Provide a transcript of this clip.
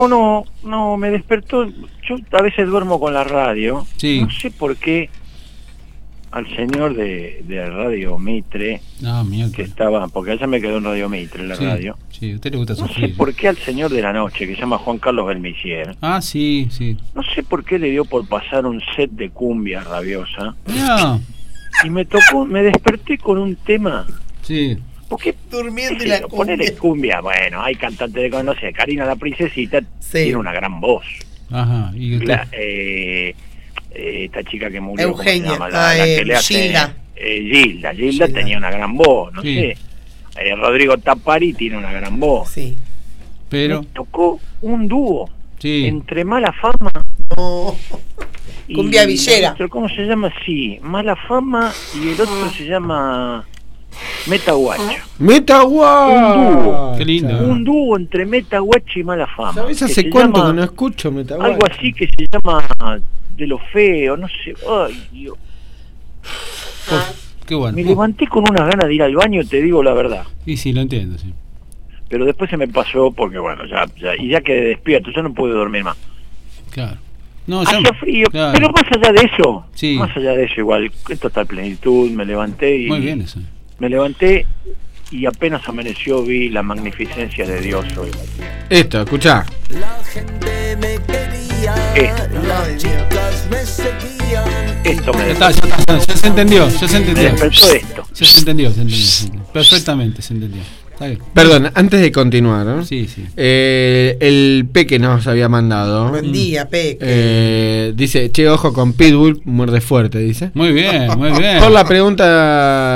No, me despertó. Yo a veces duermo con la radio. Sí. No sé por qué al señor de Radio Mitre, que estaba, porque allá me quedó en Radio Mitre, la radio. Sí, a usted le gusta No sufrir. sé por qué al señor de la noche, que se llama Juan Carlos Belmisier. Sí. No sé por qué le dio por pasar un set de cumbia rabiosa. No. Y me desperté con un tema. Sí. Porque durmiendo y la cumbia. ponerle cumbia, bueno, hay cantantes de, no sé, Karina la Princesita tiene una gran voz. Ajá. ¿Y usted? Esta chica que murió, Eugenia, ¿cómo se llama? La que le hace, Gilda tenía una gran voz, no sé. Rodrigo Tapari tiene una gran voz. Sí. Pero me tocó un dúo entre Mala Fama y Cumbia Villera. ¿Cómo se llama? Sí, Mala Fama, y el otro se llama Metaguacha. Metaguacha. Un dúo. Qué lindo. Un dúo entre Metaguacha y Mala Fama. ¿Sabes hace cuánto que no escucho Metaguacha? Algo así que se llama De lo Feo, no sé. Ay, Dios. Qué bueno. Me levanté con unas ganas de ir al baño, te digo la verdad. Y sí, lo entiendo, sí. Pero después se me pasó porque, bueno, ya quedé despierto, ya no pude dormir más. Claro. No, hacía frío, claro. pero más allá de eso, igual, en total plenitud, me levanté y... Muy bien eso. Me levanté y apenas amaneció vi la magnificencia de Dios hoy. Esto, escuchá. La gente me quería, las chicas me seguían. Esto me ya se entendió, Me despertó esto. Se entendió. Perfectamente se entendió. Perdón, antes de continuar, ¿no? Sí. El Peque nos había mandado. Buen día, Peque. Dice, che, ojo con Pitbull, muerde fuerte, dice. Muy bien. Por la pregunta